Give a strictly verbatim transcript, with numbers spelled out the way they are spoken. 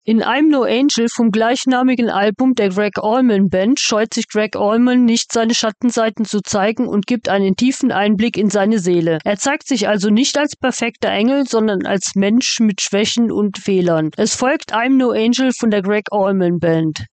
In I'm No Angel vom gleichnamigen Album der Gregg Allman Band scheut sich Gregg Allman nicht, seine Schattenseiten zu zeigen und gibt einen tiefen Einblick in seine Seele. Er zeigt sich also nicht als perfekter Engel, sondern als Mensch mit Schwächen und Fehlern. Es folgt I'm No Angel von der Gregg Allman Band.